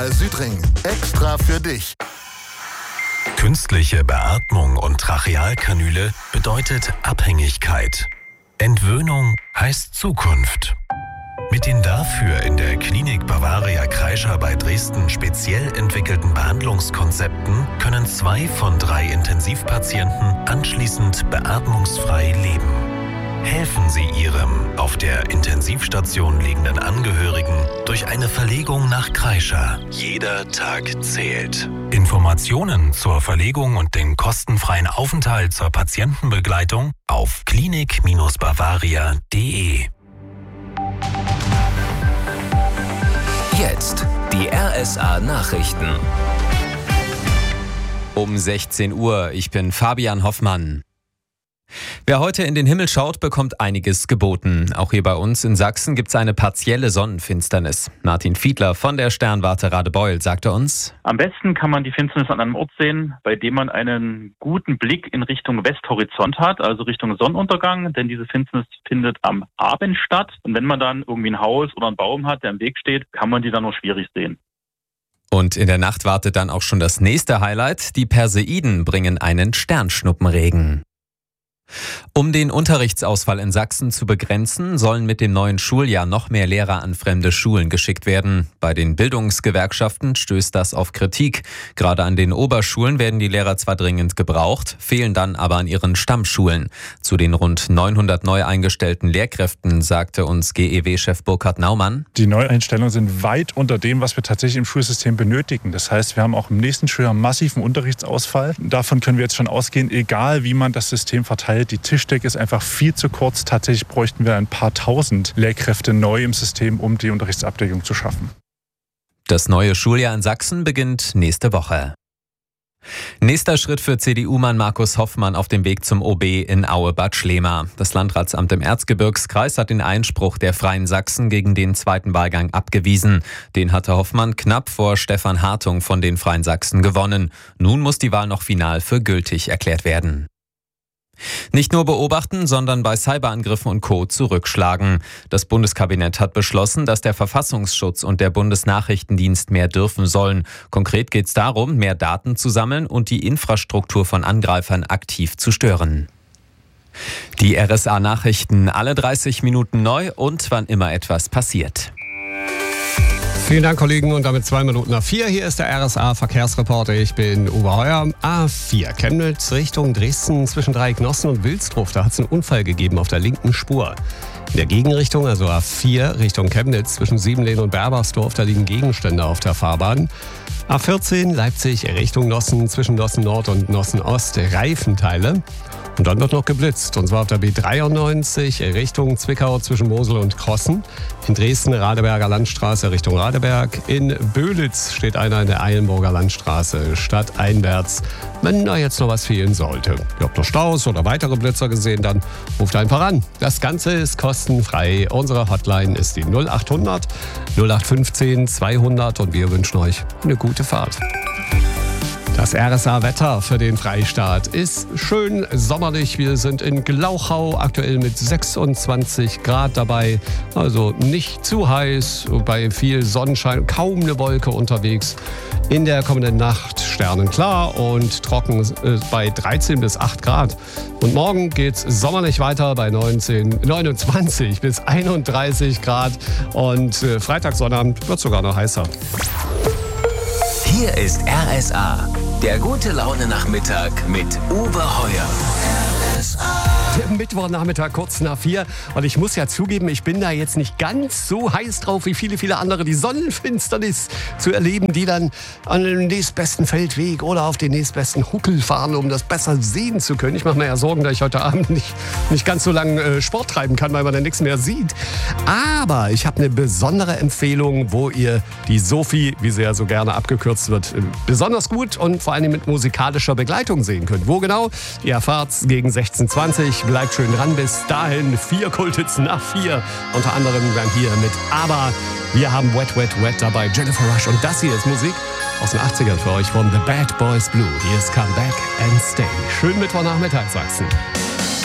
Spital Südring. Extra für dich. Künstliche Beatmung und Trachealkanüle bedeutet Abhängigkeit. Entwöhnung heißt Zukunft. Mit den dafür in der Klinik Bavaria Kreischer bei Dresden speziell entwickelten Behandlungskonzepten können 2 von 3 Intensivpatienten anschließend beatmungsfrei leben. Helfen Sie Ihrem auf der Intensivstation liegenden Angehörigen durch eine Verlegung nach Kreischer. Jeder Tag zählt. Informationen zur Verlegung und den kostenfreien Aufenthalt zur Patientenbegleitung auf klinik-bavaria.de. Jetzt die RSA-Nachrichten. Um 16 Uhr, ich bin Fabian Hoffmann. Wer heute in den Himmel schaut, bekommt einiges geboten. Auch hier bei uns in Sachsen gibt es eine partielle Sonnenfinsternis. Martin Fiedler von der Sternwarte Radebeul sagte uns: Am besten kann man die Finsternis an einem Ort sehen, bei dem man einen guten Blick in Richtung Westhorizont hat, also Richtung Sonnenuntergang, denn diese Finsternis findet am Abend statt. Und wenn man dann irgendwie ein Haus oder einen Baum hat, der im Weg steht, kann man die dann nur schwierig sehen. Und in der Nacht wartet dann auch schon das nächste Highlight. Die Perseiden bringen einen Sternschnuppenregen. Um den Unterrichtsausfall in Sachsen zu begrenzen, sollen mit dem neuen Schuljahr noch mehr Lehrer an fremde Schulen geschickt werden. Bei den Bildungsgewerkschaften stößt das auf Kritik. Gerade an den Oberschulen werden die Lehrer zwar dringend gebraucht, fehlen dann aber an ihren Stammschulen. Zu den rund 900 neu eingestellten Lehrkräften sagte uns GEW-Chef Burkhard Naumann: Die Neueinstellungen sind weit unter dem, was wir tatsächlich im Schulsystem benötigen. Das heißt, wir haben auch im nächsten Schuljahr massiven Unterrichtsausfall. Davon können wir jetzt schon ausgehen, egal wie man das System verteilt. Die Tischdecke ist einfach viel zu kurz. Tatsächlich bräuchten wir ein paar tausend Lehrkräfte neu im System, um die Unterrichtsabdeckung zu schaffen. Das neue Schuljahr in Sachsen beginnt nächste Woche. Nächster Schritt für CDU-Mann Markus Hoffmann auf dem Weg zum OB in Aue-Bad Schlema. Das Landratsamt im Erzgebirgskreis hat den Einspruch der Freien Sachsen gegen den zweiten Wahlgang abgewiesen. Den hatte Hoffmann knapp vor Stefan Hartung von den Freien Sachsen gewonnen. Nun muss die Wahl noch final für gültig erklärt werden. Nicht nur beobachten, sondern bei Cyberangriffen und Co. zurückschlagen. Das Bundeskabinett hat beschlossen, dass der Verfassungsschutz und der Bundesnachrichtendienst mehr dürfen sollen. Konkret geht es darum, mehr Daten zu sammeln und die Infrastruktur von Angreifern aktiv zu stören. Die RSA-Nachrichten alle 30 Minuten neu und wann immer etwas passiert. Vielen Dank, Kollegen. Und damit 2 Minuten nach 4. Hier ist der RSA-Verkehrsreporter. Ich bin Uwe Heuer. A4 Chemnitz Richtung Dresden zwischen Dreiecknossen und Wilsdruff. Da hat es einen Unfall gegeben auf der linken Spur. In der Gegenrichtung, also A4 Richtung Chemnitz zwischen Siebenlehn und Berbersdorf, da liegen Gegenstände auf der Fahrbahn. A14 Leipzig Richtung Nossen zwischen Nossen Nord und Nossen Ost Reifenteile. Und dann wird noch geblitzt, und zwar auf der B93 Richtung Zwickau zwischen Mosel und Krossen. In Dresden Radeberger Landstraße Richtung Radeberg. In Böhlitz steht einer in der Eilenburger Landstraße stadteinwärts, wenn da jetzt noch was fehlen sollte. Ihr habt noch Staus oder weitere Blitzer gesehen, dann ruft einfach an. Das Ganze ist kostenfrei. Unsere Hotline ist die 0800 0815 200 und wir wünschen euch eine gute Fahrt. Das RSA-Wetter für den Freistaat ist schön sommerlich. Wir sind in Glauchau aktuell mit 26 Grad dabei. Also nicht zu heiß, bei viel Sonnenschein, kaum eine Wolke unterwegs. In der kommenden Nacht sternenklar und trocken bei 13 bis 8 Grad. Und morgen geht's sommerlich weiter bei 29 bis 31 Grad. Und Freitag, Sonnabend wird sogar noch heißer. Hier ist RSA, der gute Laune-Nachmittag mit Uwe Heuer. Mittwochnachmittag kurz nach 4. Und ich muss ja zugeben, ich bin da jetzt nicht ganz so heiß drauf wie viele andere, die Sonnenfinsternis zu erleben, die dann an den nächstbesten Feldweg oder auf den nächstbesten Huckel fahren, um das besser sehen zu können. Ich mache mir ja Sorgen, dass ich heute Abend nicht ganz so lange Sport treiben kann, weil man dann nichts mehr sieht. Aber ich habe eine besondere Empfehlung, wo ihr die Sophie, wie sie ja so gerne abgekürzt wird, besonders gut und vor allem mit musikalischer Begleitung sehen könnt. Wo genau? Ihr erfahrt's gegen 16:20. Bleibt schön dran. Bis dahin 4 Kultits nach 4. Unter anderem dann hier mit Aber. Wir haben Wet, Wet, Wet dabei. Jennifer Rush. Und das hier ist Musik aus den 80ern für euch von The Bad Boys Blue. Hier ist Come Back and Stay. Schönen Mittwochnachmittag, Sachsen.